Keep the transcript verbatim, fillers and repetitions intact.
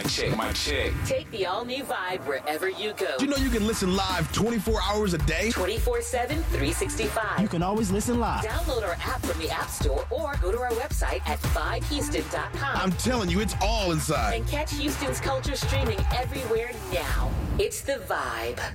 Mic check, mic check. Take the all-new Vibe wherever you go. You know you can listen live twenty-four hours a day? twenty-four seven, three sixty-five. You can always listen live. Download our app from the App Store or go to our website at vibe houston dot com. I'm telling you, it's all inside. And catch Houston's culture streaming everywhere now. It's The Vibe.